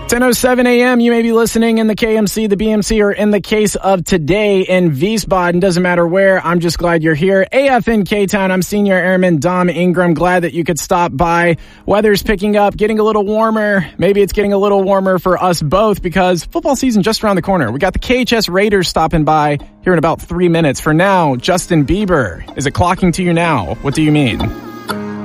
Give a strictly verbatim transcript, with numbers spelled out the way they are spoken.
ten oh seven a.m. You may be listening in the K M C, the B M C, or in the case of today in Wiesbaden. Doesn't matter where. I'm just glad you're here. A F N K-Town. I'm Senior Airman Dom Ingram. Glad that you could stop by. Weather's picking up, getting a little warmer. Maybe it's getting a little warmer for us both because football season just around the corner. We got the K H S Raiders stopping by here in about three minutes. For now, Justin Bieber. Is it clocking to you now? What do you mean?